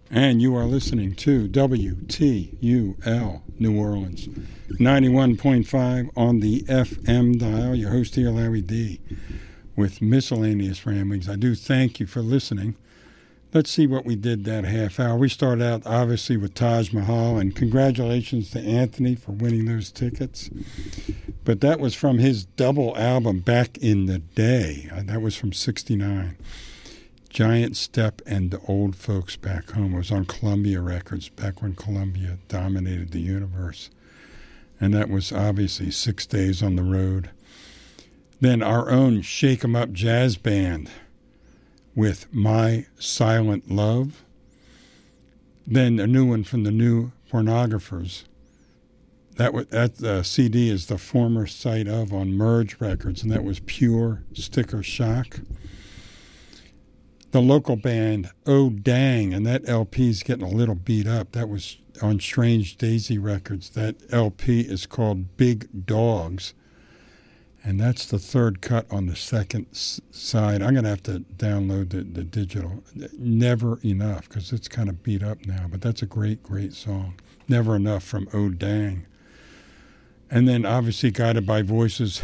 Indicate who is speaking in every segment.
Speaker 1: And you are listening to WTUL New Orleans, 91.5 on the FM dial. Your host here, Larry D., with miscellaneous ramblings. I do thank you for listening. Let's see what we did that half hour. We started out, obviously, with Taj Mahal, and congratulations to Anthony for winning those tickets. But that was from his double album back in the day. That was from '69. Giant Step and the Old Folks Back Home. It was on Columbia Records back when Columbia dominated the universe. And that was obviously 6 days on the road. Then our own Shake 'em Up Jazz Band with My Silent Love. Then a new one from the New Pornographers. That CD is the former site of on Merge Records, and that was Pure Sticker Shock. The local band Oh Dang, and that LP is getting a little beat up. That was on Strange Daisy Records. That LP is called Big Dogs, and that's the third cut on the second side. I'm going to have to download the digital. Never Enough, because it's kind of beat up now, but that's a great, great song. Never Enough from Oh Dang. And then obviously Guided by Voices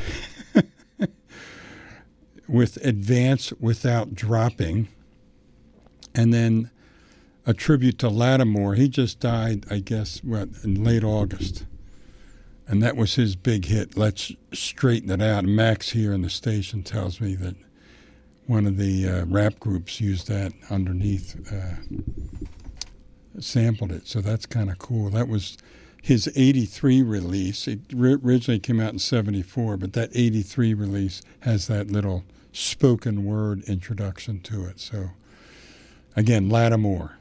Speaker 1: with Advance Without Dropping. And then a tribute to Lattimore. He just died, I guess, in late August. And that was his big hit, Let's Straighten It Out. Max here in the station tells me that one of the rap groups used that underneath, sampled it. So that's kind of cool. That was his 83 release. It originally came out in 74, but that 83 release has that little spoken word introduction to it. So again, Lattimore,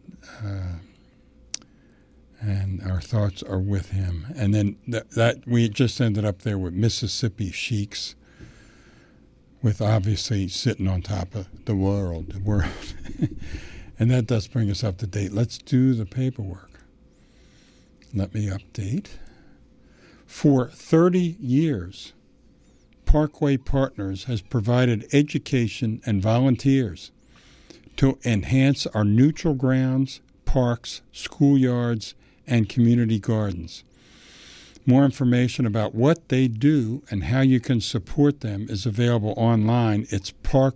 Speaker 1: and our thoughts are with him. And then that we just ended up there with Mississippi Sheiks, with obviously Sitting on Top of the World. And that does bring us up to date. Let's do the paperwork. Let me update. For 30 years, Parkway Partners has provided education and volunteers to enhance our neutral grounds, parks, schoolyards, and community gardens. More information about what they do and how you can support them is available online. It's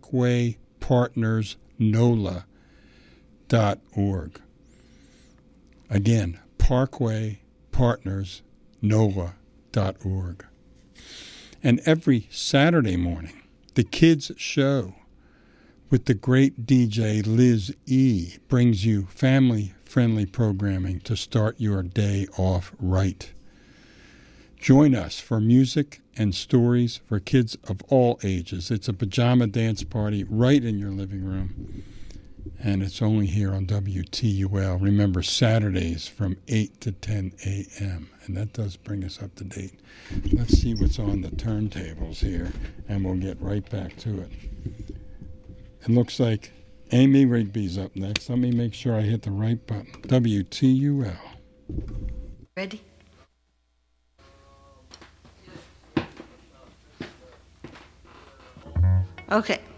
Speaker 1: parkwaypartnersnola.org. Again, parkwaypartnersnola.org. And every Saturday morning, the Kids Show with the great DJ Liz E. brings you family-friendly programming to start your day off right. Join us for music and stories for kids of all ages. It's a pajama dance party right in your living room, and it's only here on WTUL. Remember, Saturdays from 8 to 10 a.m., and that does bring us up to date. Let's see what's on the turntables here, and we'll get right back to it. It looks like Amy Rigby's up next. Let me make sure I hit the right button. WTUL.
Speaker 2: Ready? Okay.